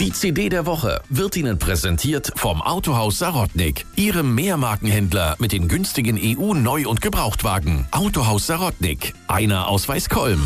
Die CD der Woche wird Ihnen präsentiert vom Autohaus Sarotnik, Ihrem Mehrmarkenhändler mit den günstigen EU-Neu- und Gebrauchtwagen. Autohaus Sarotnik, einer aus Weißkolm.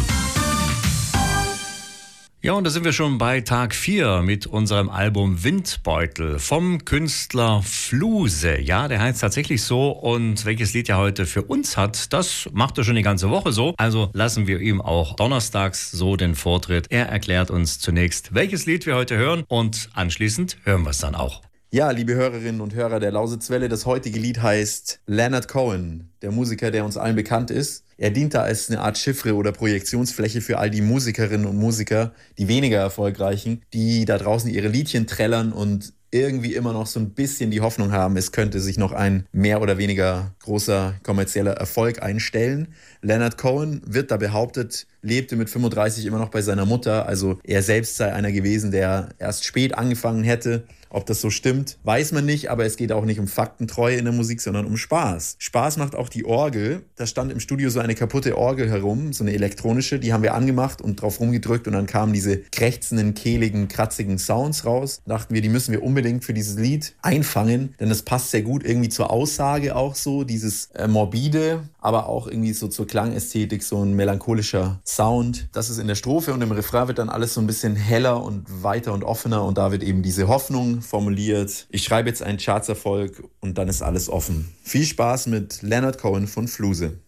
Ja, und da sind wir schon bei Tag 4 mit unserem Album Windbeutel vom Künstler Fluse. Ja, der heißt tatsächlich so, und welches Lied er heute für uns hat, das macht er schon die ganze Woche so. Also lassen wir ihm auch donnerstags so den Vortritt. Er erklärt uns zunächst, welches Lied wir heute hören, und anschließend hören wir es dann auch. Ja, liebe Hörerinnen und Hörer der Lausitzwelle, das heutige Lied heißt Leonard Cohen, der Musiker, der uns allen bekannt ist. Er dient da als eine Art Chiffre oder Projektionsfläche für all die Musikerinnen und Musiker, die weniger erfolgreichen, die da draußen ihre Liedchen trällern und irgendwie immer noch so ein bisschen die Hoffnung haben, es könnte sich noch ein mehr oder weniger großer kommerzieller Erfolg einstellen. Leonard Cohen wird da behauptet, lebte mit 35 immer noch bei seiner Mutter, also er selbst sei einer gewesen, der erst spät angefangen hätte. Ob das so stimmt, weiß man nicht, aber es geht auch nicht um Faktentreue in der Musik, sondern um Spaß. Spaß macht auch die Orgel. Da stand im Studio so eine kaputte Orgel herum, so eine elektronische, die haben wir angemacht und drauf rumgedrückt und dann kamen diese krächzenden, kehligen, kratzigen Sounds raus. Da dachten wir, die müssen wir unbedingt für dieses Lied einfangen, denn das passt sehr gut irgendwie zur Aussage auch so, dieses morbide, aber auch irgendwie so zur Klangästhetik, so ein melancholischer Sound. Das ist in der Strophe, und im Refrain wird dann alles so ein bisschen heller und weiter und offener, und da wird eben diese Hoffnung formuliert. Ich schreibe jetzt einen Chartserfolg und dann ist alles offen. Viel Spaß mit Leonard Cohen von Fluse.